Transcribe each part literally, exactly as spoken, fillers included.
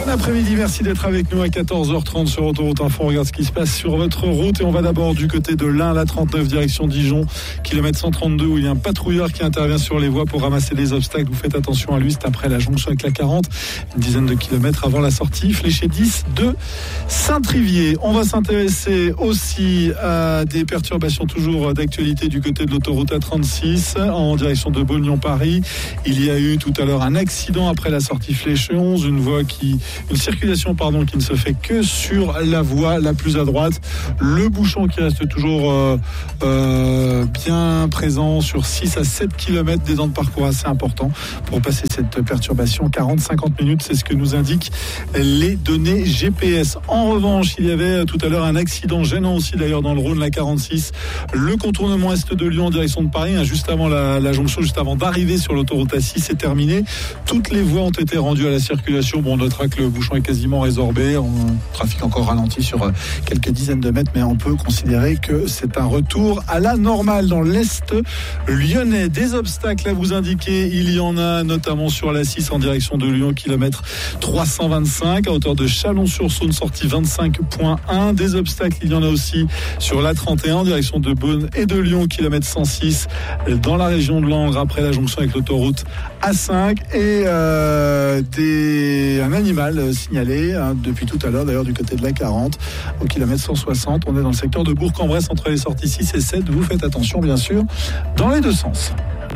Bon après-midi, merci d'être avec nous à quatorze heures trente sur Autoroute Info. On regarde ce qui se passe sur votre route et on va d'abord du côté de l'Ain, la trente-neuf, direction Dijon, kilomètre cent trente-deux, où il y a un patrouilleur qui intervient sur les voies pour ramasser des obstacles. Vous faites attention à lui, c'est après la jonction avec la quarante, une dizaine de kilomètres avant la sortie, fléché dix de Saint-Trivier. On va s'intéresser aussi à des perturbations toujours d'actualité du côté de l'autoroute A trente-six en direction de Beaulieu-Paris. Il y a eu tout à l'heure un accident après la sortie fléché onze, une voie qui, une circulation pardon, qui ne se fait que sur la voie la plus à droite. Le bouchon qui reste toujours euh, euh, bien présent sur six à sept kilomètres, des temps de parcours assez importants pour passer cette perturbation. quarante à cinquante minutes, c'est ce que nous indiquent les données G P S. En revanche, il y avait tout à l'heure un accident gênant aussi d'ailleurs dans le Rhône, la quarante-six, le contournement est de Lyon en direction de Paris, hein, juste avant la, la jonction, juste avant d'arriver sur l'autoroute A six, c'est terminé. Toutes les voies ont été rendues à la circulation. Bon, on notera que le bouchon est quasiment résorbé. On trafic encore ralenti sur quelques dizaines de mètres, mais on peut considérer que c'est un retour à la normale dans l'Est lyonnais. Des obstacles à vous indiquer, il y en a notamment sur l'A six en direction de Lyon, kilomètre trois cent vingt-cinq, à hauteur de Chalon-sur-Saône, sortie vingt-cinq point un. Des obstacles, il y en a aussi sur l'A trente et un en direction de Beaune et de Lyon, kilomètre cent six, dans la région de Langres, après la jonction avec l'autoroute A cinq. Et euh, des, un animal signalé hein, depuis tout à l'heure, d'ailleurs du côté de la quarante, au kilomètre cent soixante. On est dans le secteur de Bourg-en-Bresse, entre les sorties six et sept. Vous faites attention, bien sûr, dans les deux sens.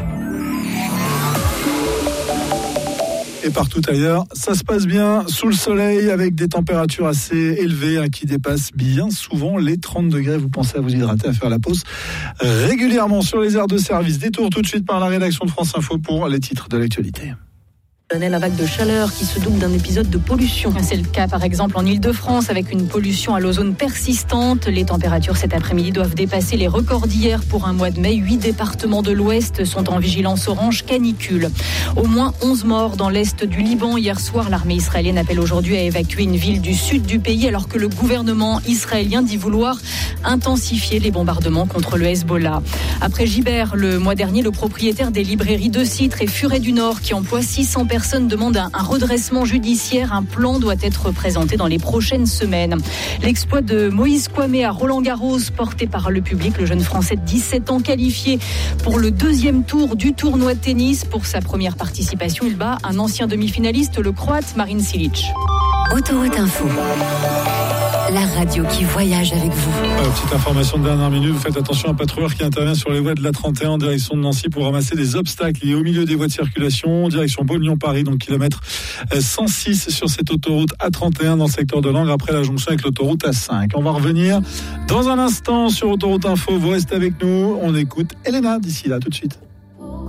Et partout ailleurs, ça se passe bien sous le soleil avec des températures assez élevées hein, qui dépassent bien souvent les trente degrés. Vous pensez à vous hydrater, à faire la pause régulièrement sur les aires de service. Détour tout de suite par la rédaction de France Info pour les titres de l'actualité. La vague de chaleur qui se double d'un épisode de pollution. C'est le cas par exemple en Ile-de-France avec une pollution à l'ozone persistante. Les températures cet après-midi doivent dépasser les records d'hier pour un mois de mai. Huit départements de l'Ouest sont en vigilance orange canicule. Au moins onze morts dans l'Est du Liban. Hier soir, l'armée israélienne appelle aujourd'hui à évacuer une ville du sud du pays alors que le gouvernement israélien dit vouloir intensifier les bombardements contre le Hezbollah. Après Gibert, le mois dernier, le propriétaire des librairies de Citre et Furet du Nord qui emploie six cents personnes Personne demande un, un redressement judiciaire. Un plan doit être présenté dans les prochaines semaines. L'exploit de Moïse Kouamé à Roland-Garros, porté par le public, le jeune Français de dix-sept ans qualifié pour le deuxième tour du tournoi de tennis. Pour sa première participation, il bat un ancien demi-finaliste, le Croate Marin Cilic. Autoroute Info, la radio qui voyage avec vous. Euh, petite information de dernière minute, vous faites attention à un patrouilleur qui intervient sur les voies de l'A trente et un en direction de Nancy pour ramasser des obstacles. Il est au milieu des voies de circulation, direction Beaulieu-Paris, donc kilomètre cent six sur cette autoroute A trente et un dans le secteur de Langres, après la jonction avec l'autoroute A cinq. On va revenir dans un instant sur Autoroute Info. Vous restez avec nous, on écoute Elena d'ici là, tout de suite.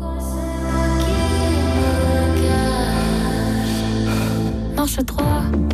Marche trois.